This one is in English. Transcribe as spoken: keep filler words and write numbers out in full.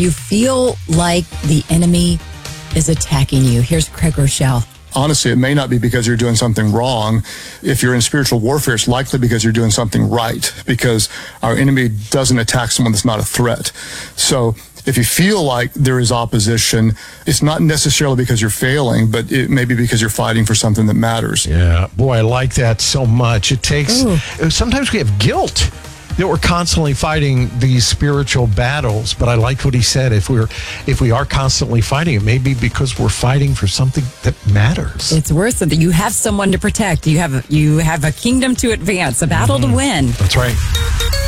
you feel like the enemy is attacking you. Here's Craig Rochelle. Honestly, it may not be because you're doing something wrong. If you're in spiritual warfare, it's likely because you're doing something right, because our enemy doesn't attack someone that's not a threat. So if you feel like there is opposition, it's not necessarily because you're failing, but it may be because you're fighting for something that matters. Yeah, boy, I like that so much. It takes, Ooh. sometimes we have guilt that we're constantly fighting these spiritual battles, but I liked what he said. If we're, if we are constantly fighting, it may be because we're fighting for something that matters. It's worth it that you have someone to protect. You have, you have a kingdom to advance, a battle mm-hmm. to win. That's right.